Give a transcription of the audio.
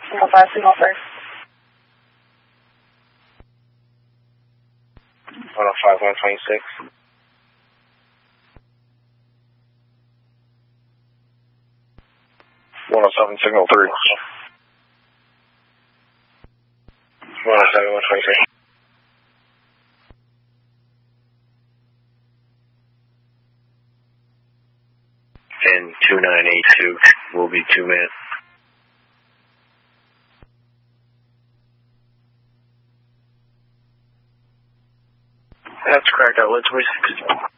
single 5, single 3. 105, 126. 107, signal 3. 107, 123. And 2982 will be 2-man. That's correct. Outlet 26.